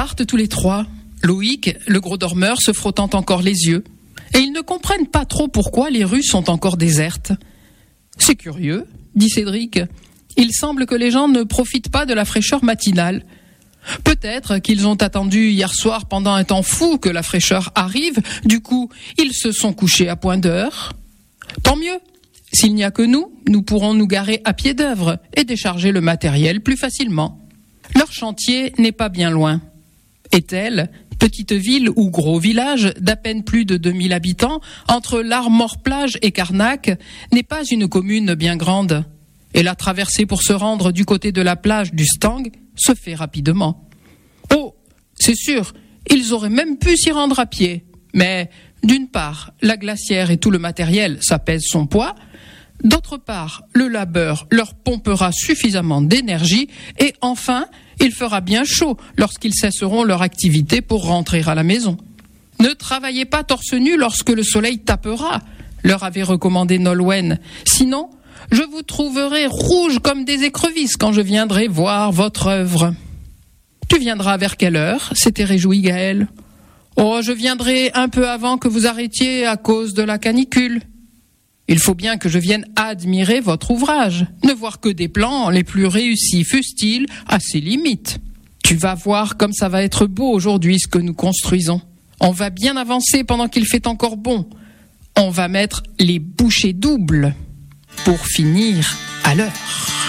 partent tous les trois. Loïc, le gros dormeur, se frottant encore les yeux. Et ils ne comprennent pas trop pourquoi les rues sont encore désertes. « C'est curieux, » dit Cédric. « Il semble que les gens ne profitent pas de la fraîcheur matinale. Peut-être qu'ils ont attendu hier soir pendant un temps fou que la fraîcheur arrive. Du coup, ils se sont couchés à point d'heure. Tant mieux. S'il n'y a que nous pourrons nous garer à pied d'œuvre et décharger le matériel plus facilement. Leur chantier n'est pas bien loin. Étel, petite ville ou gros village d'à peine plus de 2000 habitants, entre l'Armor-Plage et Carnac, n'est pas une commune bien grande. Et la traversée pour se rendre du côté de la plage du Stang se fait rapidement. Oh, c'est sûr, ils auraient même pu s'y rendre à pied. Mais, d'une part, la glacière et tout le matériel, ça pèse son poids. D'autre part, le labeur leur pompera suffisamment d'énergie. Et enfin, il fera bien chaud lorsqu'ils cesseront leur activité pour rentrer à la maison. Ne travaillez pas torse nu lorsque le soleil tapera, leur avait recommandé Nolwenn. Sinon, je vous trouverai rouge comme des écrevisses quand je viendrai voir votre œuvre. Tu viendras vers quelle heure ? S'était réjoui Gaël. Oh, je viendrai un peu avant que vous arrêtiez à cause de la canicule. Il faut bien que je vienne admirer votre ouvrage, ne voir que des plans les plus réussis fussent-ils à ses limites. Tu vas voir comme ça va être beau aujourd'hui ce que nous construisons. On va bien avancer pendant qu'il fait encore bon. On va mettre les bouchées doubles pour finir à l'heure.